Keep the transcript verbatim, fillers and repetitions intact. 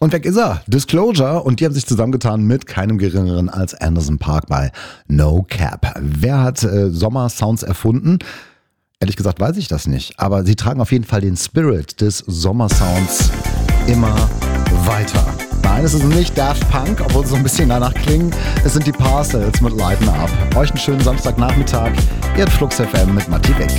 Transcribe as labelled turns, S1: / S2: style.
S1: Und weg ist er, Disclosure. Und die haben sich zusammengetan mit keinem Geringeren als Anderson .Paak bei No Cap. Wer hat äh, Sommersounds erfunden? Ehrlich gesagt weiß ich das nicht. Aber sie tragen auf jeden Fall den Spirit des Sommersounds immer weiter. Nein, es ist nicht Daft Punk, obwohl sie so ein bisschen danach klingen. Es sind die Parcels mit Lighten Up. Euch einen schönen Samstagnachmittag. Ihr habt Flux F M mit Matti Beck.